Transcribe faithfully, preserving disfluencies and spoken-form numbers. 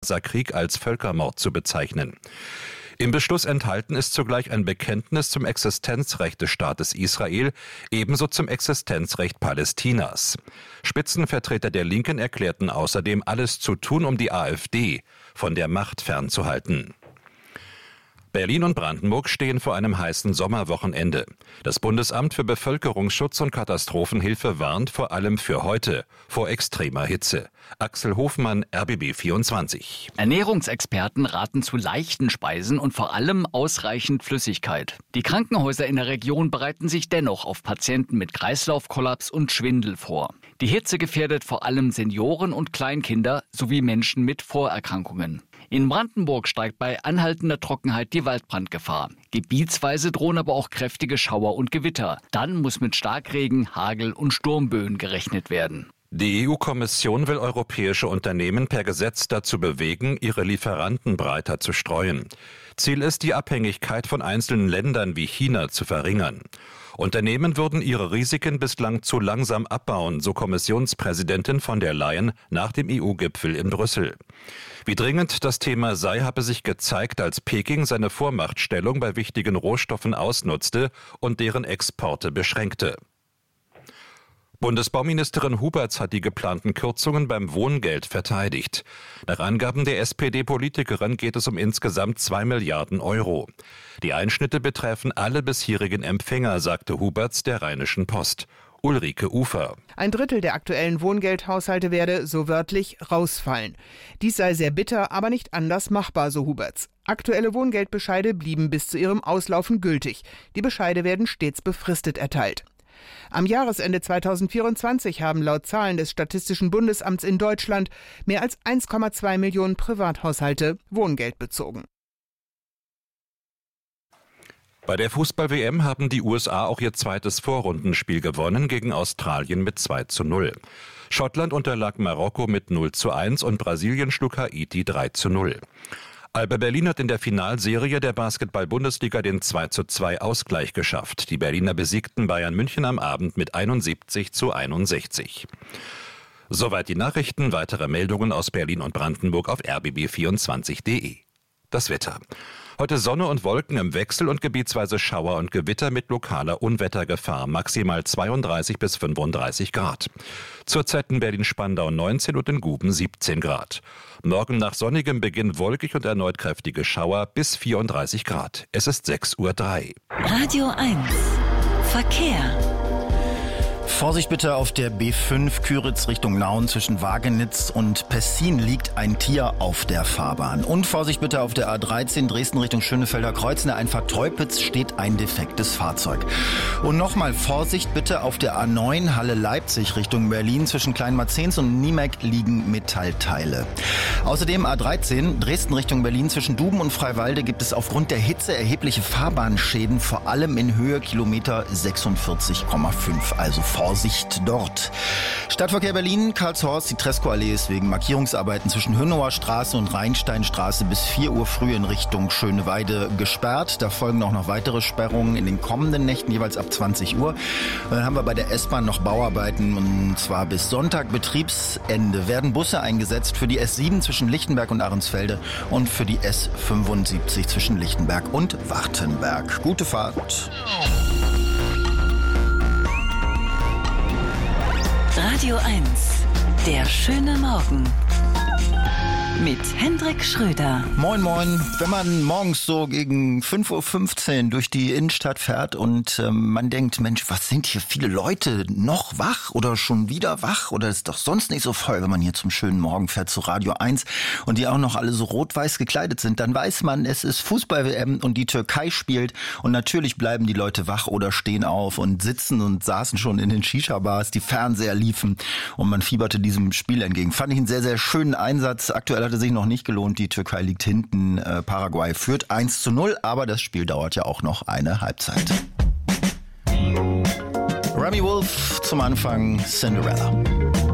Gazakrieg als Völkermord zu bezeichnen. Im Beschluss enthalten ist zugleich ein Bekenntnis zum Existenzrecht des Staates Israel, ebenso zum Existenzrecht Palästinas. Spitzenvertreter der Linken erklärten außerdem, alles zu tun, um die AfD von der Macht fernzuhalten. Berlin und Brandenburg stehen vor einem heißen Sommerwochenende. Das Bundesamt für Bevölkerungsschutz und Katastrophenhilfe warnt vor allem für heute vor extremer Hitze. Axel Hofmann, R B B vierundzwanzig. Ernährungsexperten raten zu leichten Speisen und vor allem ausreichend Flüssigkeit. Die Krankenhäuser in der Region bereiten sich dennoch auf Patienten mit Kreislaufkollaps und Schwindel vor. Die Hitze gefährdet vor allem Senioren und Kleinkinder sowie Menschen mit Vorerkrankungen. In Brandenburg steigt bei anhaltender Trockenheit die Waldbrandgefahr. Gebietsweise drohen aber auch kräftige Schauer und Gewitter. Dann muss mit Starkregen, Hagel und Sturmböen gerechnet werden. Die E U-Kommission will europäische Unternehmen per Gesetz dazu bewegen, ihre Lieferanten breiter zu streuen. Ziel ist, die Abhängigkeit von einzelnen Ländern wie China zu verringern. Unternehmen würden ihre Risiken bislang zu langsam abbauen, so Kommissionspräsidentin von der Leyen nach dem E U-Gipfel in Brüssel. Wie dringend das Thema sei, habe sich gezeigt, als Peking seine Vormachtstellung bei wichtigen Rohstoffen ausnutzte und deren Exporte beschränkte. Bundesbauministerin Huberts hat die geplanten Kürzungen beim Wohngeld verteidigt. Nach Angaben der S P D-Politikerin geht es um insgesamt zwei Milliarden Euro. Die Einschnitte betreffen alle bisherigen Empfänger, sagte Huberts der Rheinischen Post. Ulrike Ufer. Ein Drittel der aktuellen Wohngeldhaushalte werde, so wörtlich, rausfallen. Dies sei sehr bitter, aber nicht anders machbar, so Huberts. Aktuelle Wohngeldbescheide blieben bis zu ihrem Auslaufen gültig. Die Bescheide werden stets befristet erteilt. Am Jahresende zweitausendvierundzwanzig haben laut Zahlen des Statistischen Bundesamts in Deutschland mehr als eins Komma zwei Millionen Privathaushalte Wohngeld bezogen. Bei der Fußball-W M haben die U S A auch ihr zweites Vorrundenspiel gewonnen gegen Australien mit zwei zu null. Schottland unterlag Marokko mit null zu eins und Brasilien schlug Haiti drei zu null. Alba Berlin hat in der Finalserie der Basketball-Bundesliga den zwei zu zwei Ausgleich geschafft. Die Berliner besiegten Bayern München am Abend mit einundsiebzig zu einundsechzig. Soweit die Nachrichten. Weitere Meldungen aus Berlin und Brandenburg auf r b b vierundzwanzig punkt de. Das Wetter. Heute Sonne und Wolken im Wechsel und gebietsweise Schauer und Gewitter mit lokaler Unwettergefahr. Maximal zweiunddreißig bis fünfunddreißig Grad. Zurzeit in Berlin-Spandau neunzehn und in Guben siebzehn Grad. Morgen nach sonnigem Beginn wolkig und erneut kräftige Schauer bis vierunddreißig Grad. Es ist sechs Uhr drei. Radio eins. Verkehr. Vorsicht bitte auf der B fünf Küritz Richtung Nauen zwischen Wagenitz und Pessin liegt ein Tier auf der Fahrbahn. Und Vorsicht bitte auf der A dreizehn Dresden Richtung Schönefelder Kreuz. In der Einfahrt Teupitz steht ein defektes Fahrzeug. Und nochmal Vorsicht bitte auf der A neun Halle Leipzig Richtung Berlin zwischen Kleinmarzens und Niemek liegen Metallteile. Außerdem A dreizehn Dresden Richtung Berlin zwischen Duben und Freiwalde gibt es aufgrund der Hitze erhebliche Fahrbahnschäden, vor allem in Höhe Kilometer sechsundvierzig Komma fünf. Also Vorsicht dort. Stadtverkehr Berlin, Karlshorst, die Tresco-Allee ist wegen Markierungsarbeiten zwischen Hünauer Straße und Rheinsteinstraße bis vier Uhr früh in Richtung Schöneweide gesperrt. Da folgen auch noch weitere Sperrungen in den kommenden Nächten, jeweils ab zwanzig Uhr. Und dann haben wir bei der S-Bahn noch Bauarbeiten und zwar bis Sonntag Betriebsende werden Busse eingesetzt für die S sieben zwischen Lichtenberg und Ahrensfelde und für die S fünfundsiebzig zwischen Lichtenberg und Wartenberg. Gute Fahrt. Radio eins. Der schöne Morgen. Mit Hendrik Schröder. Moin, moin. Wenn man morgens so gegen fünf Uhr fünfzehn durch die Innenstadt fährt und ähm, man denkt, Mensch, was sind hier viele Leute noch wach oder schon wieder wach oder ist doch sonst nicht so voll, wenn man hier zum schönen Morgen fährt zu Radio eins und die auch noch alle so rot-weiß gekleidet sind, dann weiß man, es ist Fußball-W M und die Türkei spielt und natürlich bleiben die Leute wach oder stehen auf und sitzen und saßen schon in den Shisha-Bars, die Fernseher liefen und man fieberte diesem Spiel entgegen. Fand ich einen sehr, sehr schönen Einsatz. Aktuell hatte sich noch nicht gelohnt. Die Türkei liegt hinten. Äh, Paraguay führt eins zu null, aber das Spiel dauert ja auch noch eine Halbzeit. Remy Wolf zum Anfang Cinderella.